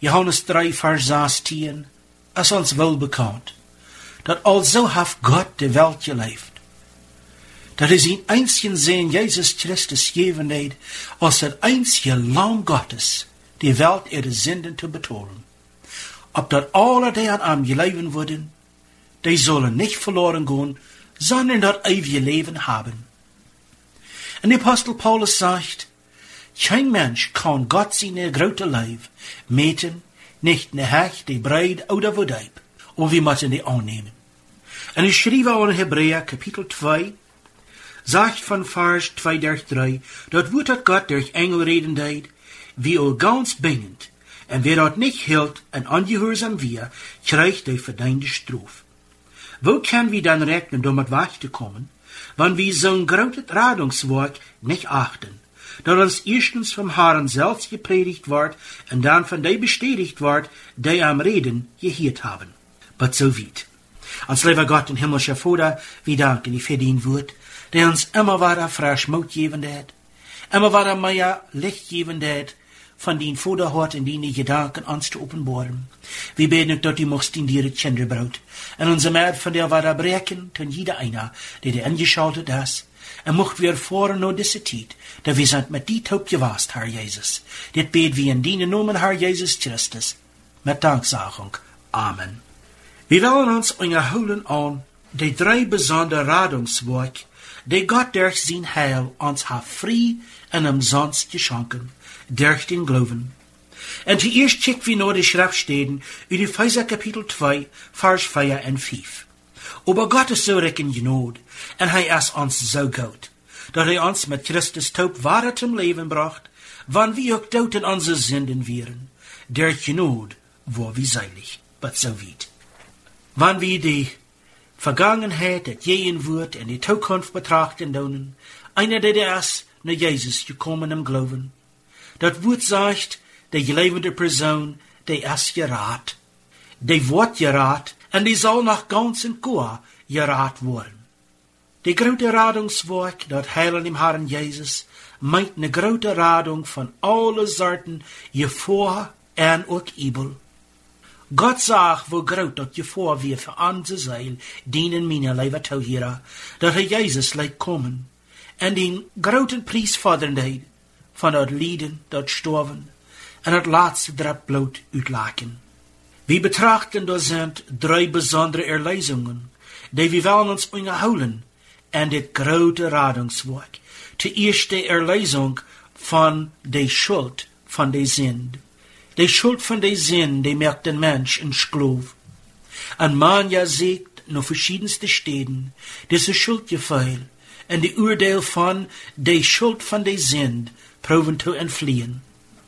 Johannes 3, Vers 16, ist uns wohl bekannt, dat also hat Gott de Welt geleefd, dat hij zijn einzigen Sohn Jesus Christus gegeven heeft, als het einzige Lamm Gottes, die Welt ihre Sünden te betonen. Opdat alle die aan hem geleven worden, die zullen nicht verloren gaan, sondern dat eeuwige Leben haben. En de Apostel Paulus sagt, kein Mensch kann Gott seine grote Leib meten, nicht ne Hecht, die Breid oder Wodeib, und wir müssen die annehmen. En hij schreef al in Hebräer, Kapitel 2, sagt von Vers 2 durch 3, dat wordt dat Gott durch Engel reden deed, wie al ganz bindend, en wer dat nicht hield en ongehoorzaam wir, krijgt die verdiende straf. Wo kann wir dann rechnen, um het weg te komen, wann wir zo'n groot Radungswerk nicht achten, dat uns erstens vom Herrn selbst gepredigt wordt, en dan von die bestätigt wordt, die am Reden geheerd haben. But so weit. Als lieber Gott en himmlischer Vater, wir danken die verdient wird, der uns immer wieder frisch Mut geben hat, immer wieder mehr Licht geben hat, von den Vaterhort en die Gedanken uns zu openbaren. Wir beten ook dat die mocht in die Kinderbraut, en onze Maat von der wieder breken, ten jeder einer, der angeschaltet ist, en mocht wir erfahren nur diese Zeit, da wir sind mit die Taub gewast, Herr Jesus. Dit beten wir in deinen Namen, Herr Jesus Christus, mit Danksagung. Amen. Wir wollen uns holen an die 3 besondere Radungswerke, die Gott durch sein Heil uns hat frei und umsonst geschenken, durch den Glauben. Und zuerst checken wir nur die Schriftstellen in Epheser Kapitel 2, Vers 4 und 5. Aber Gott ist so reich in Gnade, und er ist uns so gut, dass er uns mit Christus Taub wahre zum Leben bracht, wann wir auch tot in unsere Sünden wären. Durch Gnade war wir seilig, but so weit. Wann wir die Vergangenheit, das Gehen wird, und die Zukunft betrachten können, einer, der ist nach Jesus gekommen im Glauben. Das Wort sagt, die gelebende Person, die ist gerat. Die wird gerat, und die soll nach ganz und gar gerat worden. Die grote Radungswerk, das Heilen im Herrn Jesus, meint eine grote Radung von alle Sorten, vor und auch übel. Gott sagt, wo groot dat je voor weer voor onze ziel dienen mijn leven toeheren, dat hij Jezus laat komen, en die grote prijsvaderheid van het lijden, dat sterven, en het laatste drap bloed uitlaken. We betrachten dat zijn 3 bijzondere erlezingen, die we willen ons onderhouden, en dit grote radungswerk. Ten eerste de erlezing van de schuld van de zind. De schuld van de zin, die merkt den Mensch in Schlaf. Ein Mann ja sagt, noch verschiedenste Städten, diese Schuldgefühl, und die Urteil von de Schuld von de Sinn, proben zu entfliehen.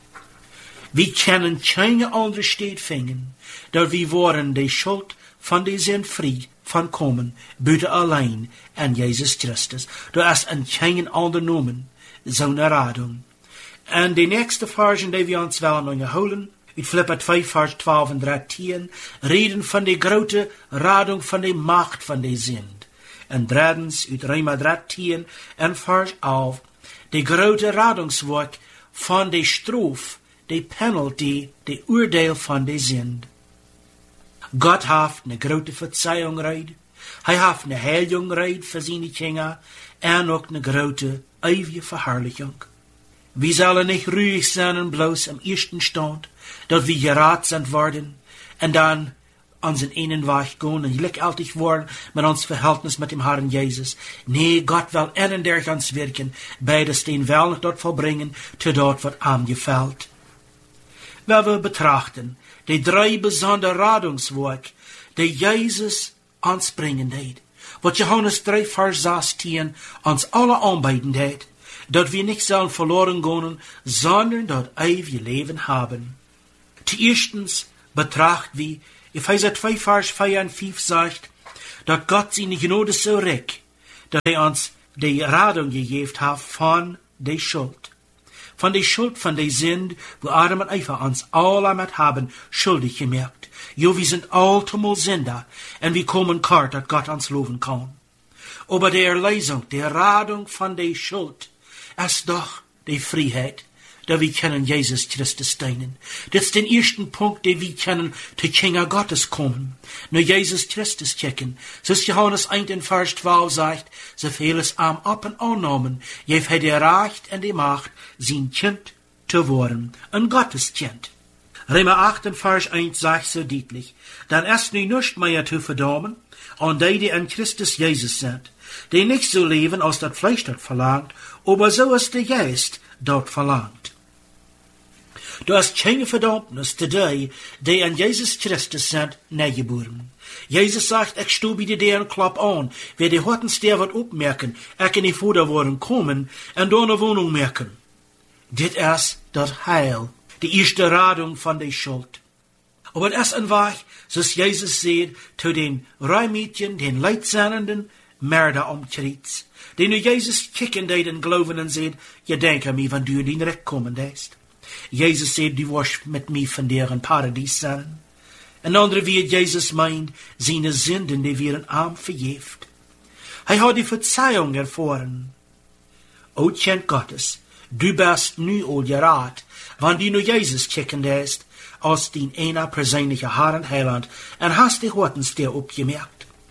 Wir können keine andere Stadt finden, da wir waren de Schuld von de Sinn frei von kommen, bitte allein an Jesus Christus. Da ist an keinen anderen Namen so eine Radung. En de nächste Versen, die wir uns wollen unterholen, in Philipper 2, Vers 12 und 13, reden von der grote Radung von der Macht von der Sünd. En drittens, uit Römer 13 en Vers 11, de grote Radungswerk von der Straf, der Penalty, der Urteil von der Sünd. Gott hat eine grote Verzeihung reid, hij hat eine Heilung reid für seine Kinder, en ook eine grote, ewige Verherrlichung. Wir sollen nicht ruhig sein und bloß am ersten Stand, dass wir gerat sind worden, und dann unseren Innenweg gehen und gleichgültig worden mit uns Verhältnis mit dem Herrn Jesus. Nee, Gott will innen durch uns wirken, beides den Willen dort vollbringen, zu dort, was ihm gefällt. Weil wir betrachten, die 3 besondere Radungswerke, die Jesus uns bringen hat, was Johannes 3, Vers 16 uns alle anbieten hat, dat wir nicht sollen verloren gehen, sondern dat ewige Leben haben. Zuerstens betrachten wir, Epheser 2, Vers 4 und 5 sagt, dat Gott seine Gnade so reich, dass uns die Radung gegeben hat von der Schuld. Von der Schuld, von der Sünd, wo Adam und Eva uns alle mit haben, schuldig gemerkt. Jo, wir sind allzumal Sünder, und wir kommen kort, dass Gott uns loben kann. Aber die Erlösung, die Radung von der Schuld, ist doch die Freiheit, dat wir kennen Jesus Christus dienen. Das ist den ersten Punkt, den wir kennen, zu Kinder Gottes kommen. Nur Jesus Christus checken. So ist Johannes 1 in Vers 12 sagt, so vieles am ab und annehmen, jef hat er Recht und die Macht, sein Kind zu worden, ein Gotteskind. Römer 8 in Vers 1 sagt so deutlich, dann erst nicht mehr zu verdammen, an die in Christus Jesus sind, die nicht so leben, als das Fleisch dort verlangt, aber so als der Geist dort verlangt. Du hast keine Verdammnis zu die an Jesus Christus sind, neugeboren. Jesus sagt, ich stehe bei dir und klapp an, wer die Hortens der wird opmerken, ich in die Vorderwoorden kommen und da eine Wohnung merken. Dit ist das Heil, die erste Radung von der Schuld. Aber das ist ein Weg, so Jesus sieht, zu den Reimädchen, den Leidsannenden, Mörder am Kreuz, die nu Jesus kicken deed glauben und sieht, je denk an mich, wenn du in den Recht kommen deist. Jesus sieht, du wirst mit mir von deren Paradies sein. Ein anderer wie Jesus meint, seine Sünden, die werden arm verjeft. Er hat die Verzeihung erfahren. O Kind Gottes, du bist nu all gerat, wenn du nu Jesus kicken deist, als dein einer persönlicher Herr und Heiland, und hast die Hortens dir opgemerkt.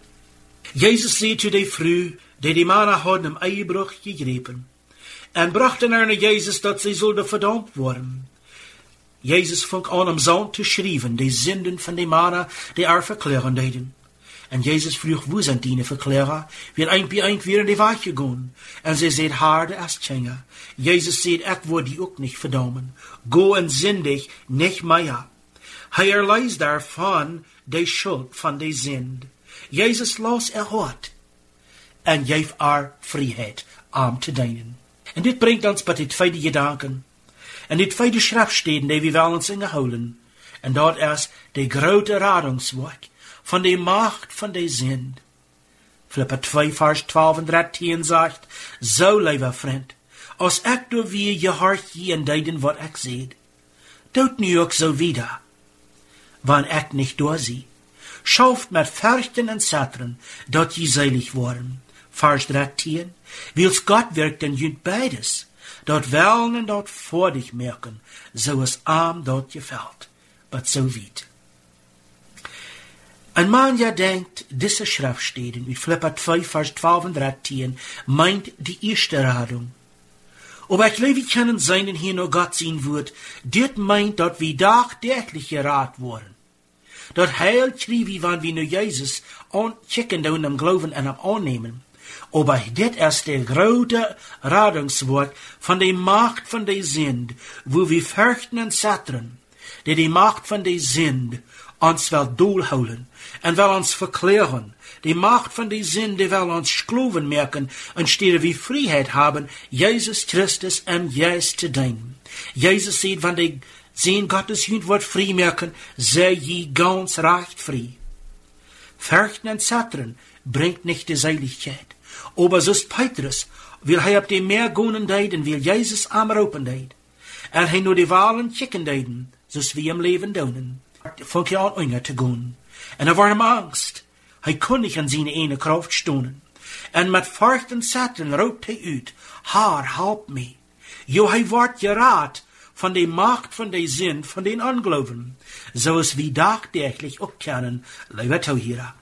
Jesus sieht zu der Früh, die Männer hadden im Eibruch gegriffen, und brachten er nach Jesus, dass sie sollte verdammt worden. Jesus fing an, am Sohn zu schreiben, die Sünden von den Männern, die verklären deden. Und Jesus frug, wo sind die Verklärer? Wir ein bei ein wieder in die Weg gegangen. Und sie seht harde als Kinder. Jesus seht, ich wo die auch nicht verdammen. Go und sündig, nicht mehr. Er erleist davon die Schuld von der Sünd. Jesus los hat. Und geef Freiheit, zu dienen. Und dit bringt uns bei die tweede Gedanken. En die tweede Schriftstellen, die wir wollen uns ingehouden. En dat is de grote Radungswerk von der Macht von der Sünd. Philipper 2, Vers 12 und 13 sagt, so, lieber Freund, als ich door wie je hart je en deiden wat ich seht, doet nu ook so wieder, wann ich nicht durchsehe. Schauft mit Fürchten und Zittern, dat je selig worden. Vers 13, wils Gott wirkt en jünt beides, dat weln en dat vor dich merken, so es arm dat gefällt, but so weit. Ein Mann ja denkt, diese Schriftstellen, wie Philipper 2, Vers 12 und 13, meint die erste Radung. Aber ich glaube, wir können seinen hier nur Gott sehen wird, dit meint, dat wir tagtäglich gerat worden. Dat Heil kriegen wir, wenn wir nur Jesus anchecken und am Glauben und am Annehmen. Aber dit ist der große Radungswort von der Macht von der Sünd, wo wir fürchten und zittern, die Macht von der Sünd uns will doolhouden und will uns verklären. Die Macht von der Sünd, die will uns Glauben merken und stehen wir Freiheit haben, Jesus Christus und Jesus zu dienen. Jesus sieht, wenn die sehen Gottes Hund wird frei merken, sei je ganz recht frei. Fürchten und zittern bringt nicht die Seligkeit. Aber so ist Petrus, will er ab dem Meer gehen deiden, will Jesus anrufen deiden. Er nur die Wahlen kicken deiden, so ist wie im Leben daunen. Fang je an unger te gehen. En war ihm Angst. Hij kon nicht an seine eine Kraft stonen. En mit Furcht und Zittern roept hij uit, Herr, help me. Jo, hij wordt geraad von der Macht von der Sünd, von den Unglauben, so es wie tagtäglich auch kennen, lieber Tauhierer.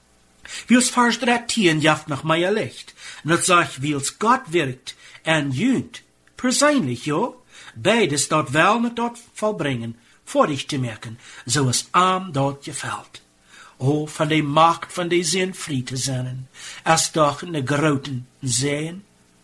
Wie es Vers 13 jaft nach meier Licht, und es sagt, wie es Gott wirkt, en jünt, persönlich, jo, beides dort wel mit dort vollbringen, vor dich zu merken, so es arm dort gefällt. Oh, von der Macht von der Sünd frei zu sein, es doch in der großen Sehen.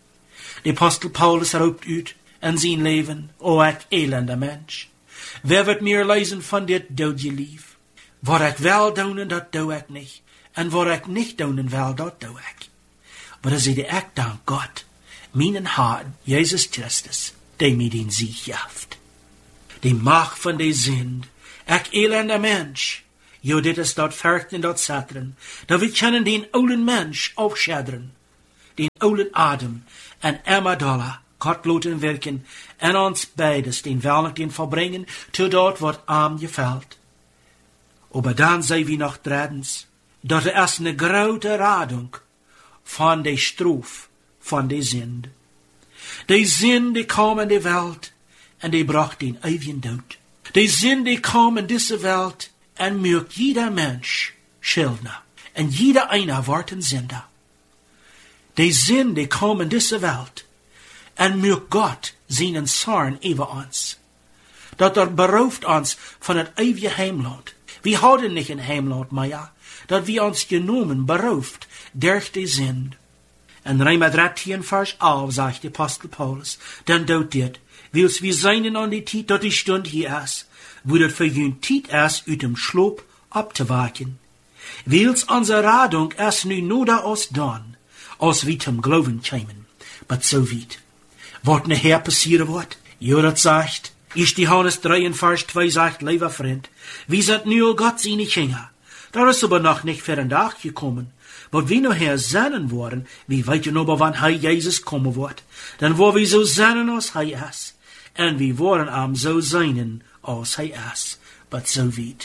Der Apostel Paulus roept uit, en zijn leven, o ik elende mens. Wer wird mir lezen van dit dood je lief? Wat ik wel doen, dat doe ik niet. En wat ik niet doen wil, dat doe ik. Maar dan zei ik dank God, mijn Herr, Jesus Christus, die mir den Sieg jaft. Die Macht von der Sünd, ik elende mens. Jo, dit is dat Furchten en dat Zittern. Dat we kunnen den oude mens aufschädern. Den oude Adam en Emma Dollar. Gott laten werken en ons beides den Welk den verbringen, zu dort wat arm gefällt. Aber dann sei wie noch drittens, dat ist eine große Radung von der Straf von der Sünd. Die Sünd, die kam in die Welt en die bracht den ewigen dood. Die Sinn, die kam in diese Welt en mögt jeder Mensch Schuldner. En jeder einer wordt een Sünder. Die Sinn, die kam in diese Welt en mögt Gott seinen Zorn über uns. Dat berauft uns von het eeuwige Heimland. Wir hadden nicht ein Heimland mehr, dat wir uns genommen, berauft durch die Sünde. En Römer 13, Vers 11, sagt der Apostel Paulus, dann doet dit, wils wir seinen an die Tijd, dat die Stund hier is, wo dat für jün Tijd is, uit dem Schlop abzuwaken. Wils unsere Radung is nu noda aus dan, als wir zum Glauben kämen. But so weit. Wat nachher passieren wird? Ja, dat sagt, ist die Johannes 3, Vers 2 sagt, lieber Freund, wie sind nu Gott seine Kinder? Da ist aber noch nicht für den Tag gekommen. Wat wir nachher sehnen worden, wie weit je aber wann Hij Jesus kommen wird, dann wo wir so sehnen als Hij is, en wir wollen am so seinen als Hij is, but so weit.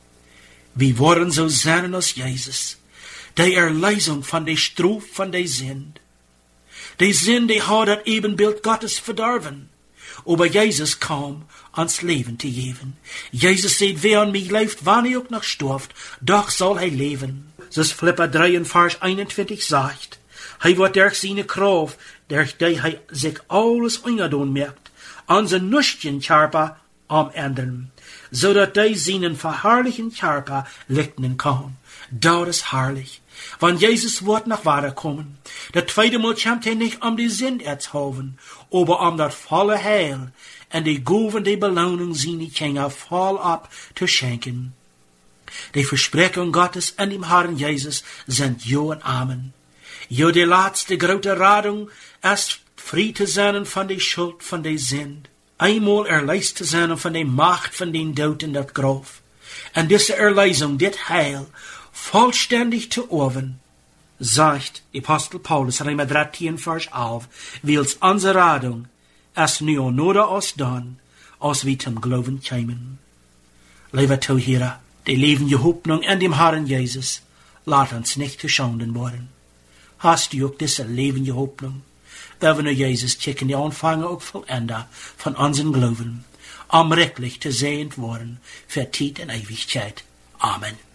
Wir wollen so sehnen als Jesus, die Erlösung von der Straf von der Sünde. Die Sünde, die hat das Ebenbild Gottes verdorben. Aber Jesus kam, ans Leben zu geben. Jesus sagt, wer an mich lebt, wann er auch noch stirbt, doch soll er leben. So Philipper 3, Vers 21 sagt, hij wird durch seine Kraft, durch die hij sich alles ungedun merkt, an sein nüchtern Körper am ändern, so dass die seinen verherrlichen Körper lichten kann. Das ist herrlich. Wenn Jesus wird nach Wahrheit kommen, das zweite Mal kommt er nicht die Sünde zu haben, aber das volle Heil und die Gaven, die Belohnung seine Kinder voll ab zu schenken. Die Versprechungen Gottes an dem Herrn Jesus sind Ja und Amen. Ja, die letzte große Radung ist frei zu sein von der Schuld, von der Sünde. Einmal erlöst zu sein von der Macht von den Tod in das Grab. Und diese Erlösung, das Heil, vollständig zu offen, sagt Apostel Paulus, Römer 13, Vers 11, wils unsere Radung ist nu noder aus dann, als wir zum Glauben kämen. Lieber Zuhörer, die lebende Hoffnung in dem Herrn Jesus, laat uns nicht zu Schanden worden. Hast du auch diese lebende Hoffnung? Da wir nur Jesus checken, die Anfänger auch Vollender von unserem Glauben, um rechtlich zu sehen worden, für Zeit und Ewigkeit. Amen.